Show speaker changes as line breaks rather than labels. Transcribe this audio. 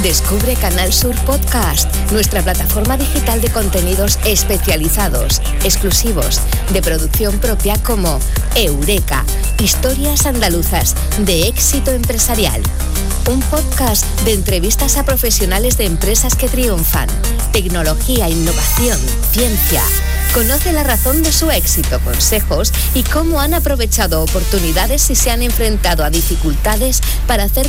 Descubre Canal Sur Podcast, nuestra plataforma digital de contenidos especializados, exclusivos, de producción propia como Eureka, historias andaluzas de éxito empresarial. Un podcast de entrevistas a profesionales de empresas que triunfan, tecnología, innovación, ciencia. Conoce la razón de su éxito, consejos y cómo han aprovechado oportunidades y se han enfrentado a dificultades para hacer